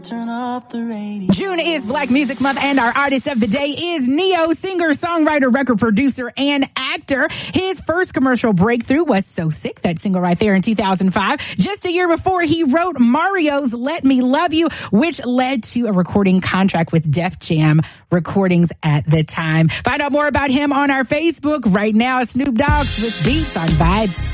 Turn off the radio. June is Black Music Month, and our artist of the day is Neo, singer, songwriter, record producer, and actor. His first commercial breakthrough was So Sick, that single right there in 2005. Just a year before, he wrote Mario's Let Me Love You, which led to a recording contract with Def Jam Recordings at the time. Find out more about him on our Facebook. Right now, Snoop Dogg with Beats on Vibe.